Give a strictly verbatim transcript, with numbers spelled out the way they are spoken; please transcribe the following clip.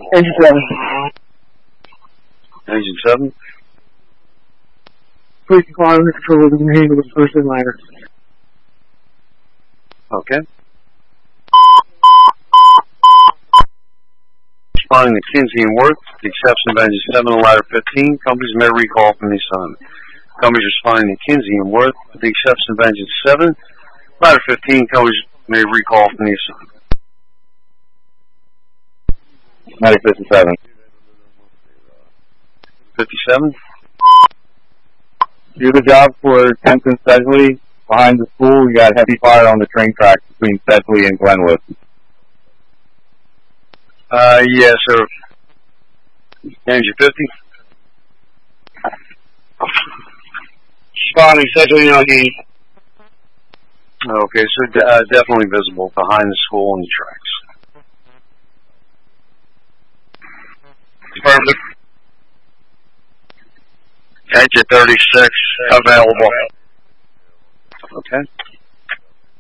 Engine seven. Engine seven. Please climb the control of the handle with first inliner. Okay. Responding to Kinsey and Worth, the exception of engine seven and ladder fifteen, companies may recall from the assignment. Companies responding to Kinsey and Worth, with the exception of engine seven, ladder fifteen, companies may recall from the assignment. Medic fifty-seven. fifty-seven. Do the job for tenth and Sedgley behind the school. We got heavy fire on the train tracks between Sedgley and Glenwood. Uh, yes, sir. Engine fifty. Responding, Sedgley on heat. Okay, so uh, definitely visible behind the school and the tracks. Affirmative. Engine thirty-six available. Okay.